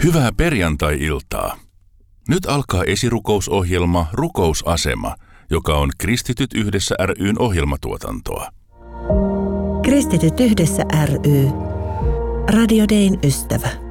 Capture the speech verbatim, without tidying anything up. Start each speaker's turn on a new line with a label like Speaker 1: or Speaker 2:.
Speaker 1: Hyvää perjantai-iltaa. Nyt alkaa esirukousohjelma Rukousasema, joka on Kristityt yhdessä ry:n ohjelmatuotantoa.
Speaker 2: Kristityt yhdessä ry. Radio Dayn ystävä.